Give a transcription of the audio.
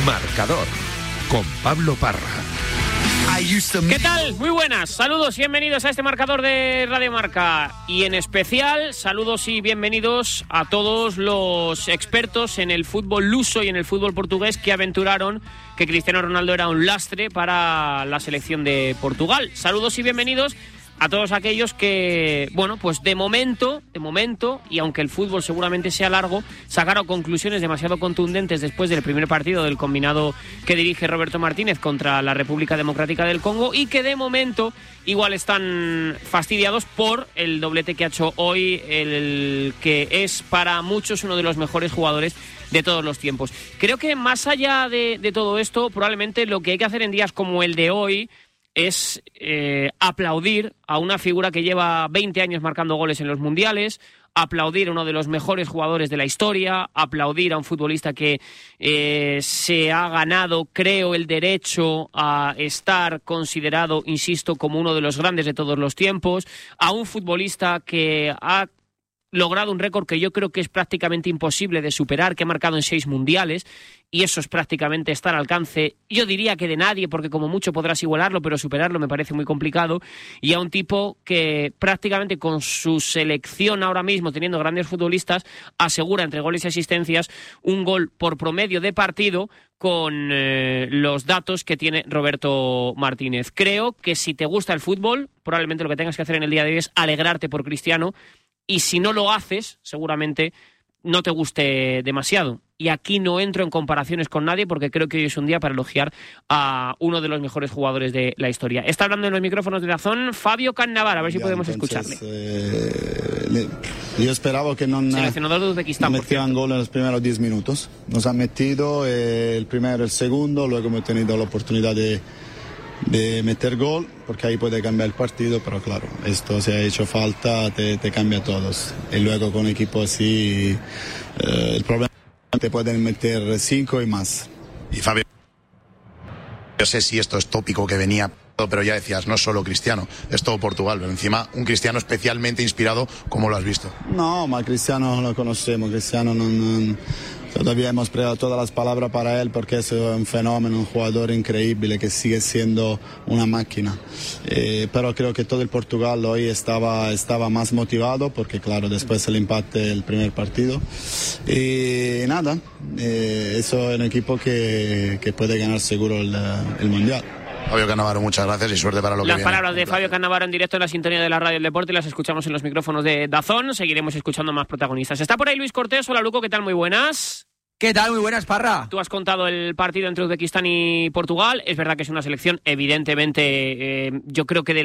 Marcador, con Pablo Parra. ¿Qué tal? Muy buenas, saludos y bienvenidos a este marcador de Radio Marca. Y en especial, saludos y bienvenidos a todos los expertos en el fútbol luso y en el fútbol portugués que aventuraron que Cristiano Ronaldo era un lastre para la selección de Portugal. Saludos y bienvenidos a todos aquellos que, bueno, pues de momento, y aunque el fútbol seguramente sea largo, sacaron conclusiones demasiado contundentes después del primer partido del combinado que dirige Roberto Martínez contra la República Democrática del Congo y que de momento igual están fastidiados por el doblete que ha hecho hoy, el que es para muchos uno de los mejores jugadores de todos los tiempos. Creo que más allá de todo esto, probablemente lo que hay que hacer en días como el de hoy es aplaudir a una figura que lleva 20 años marcando goles en los mundiales, aplaudir a uno de los mejores jugadores de la historia, aplaudir a un futbolista que se ha ganado, creo, el derecho a estar considerado, insisto, como uno de los grandes de todos los tiempos, a un futbolista que ha logrado un récord que yo creo que es prácticamente imposible de superar, que ha marcado en 6 mundiales, y eso es prácticamente estar al alcance, yo diría que de nadie, porque como mucho podrás igualarlo, pero superarlo me parece muy complicado, y a un tipo que prácticamente con su selección ahora mismo, teniendo grandes futbolistas, asegura entre goles y asistencias un gol por promedio de partido con los datos que tiene Roberto Martínez. Creo que si te gusta el fútbol, probablemente lo que tengas que hacer en el día de hoy es alegrarte por Cristiano, y si no lo haces, seguramente no te guste demasiado. Y aquí no entro en comparaciones con nadie porque creo que hoy es un día para elogiar a uno de los mejores jugadores de la historia. Está hablando en los micrófonos de DAZN Fabio Cannavaro, a ver si podemos escucharle. Yo esperaba que no seleccionador de Uzbekistán, metieran gol en los primeros 10 minutos. Nos han metido el primero, el segundo, luego hemos tenido la oportunidad de meter gol, porque ahí puede cambiar el partido, pero claro, esto si ha hecho falta te cambia a todos. Y luego con un equipo así, el problema es que te pueden meter 5 y más. Y Fabio, yo sé si esto es tópico que venía, pero ya decías, no solo Cristiano, es todo Portugal, pero encima un Cristiano especialmente inspirado, ¿cómo lo has visto? No, ma Cristiano lo conocemos, Cristiano todavía hemos preparado todas las palabras para él porque es un fenómeno, un jugador increíble que sigue siendo una máquina. Pero creo que todo el Portugal hoy estaba más motivado porque claro, después del empate del primer partido. Y nada, eso es un equipo que puede ganar seguro el Mundial. Fabio Cannavaro, muchas gracias y suerte para lo que viene. Las palabras de Fabio Cannavaro en directo en la sintonía de la Radio del Deporte, las escuchamos en los micrófonos de DAZN. Seguiremos escuchando más protagonistas. Está por ahí Luis Cortés. Hola, Luco, ¿qué tal? Muy buenas. ¿Qué tal? Muy buenas, Parra. Tú has contado el partido entre Uzbekistán y Portugal. Es verdad que es una selección, evidentemente, yo creo que de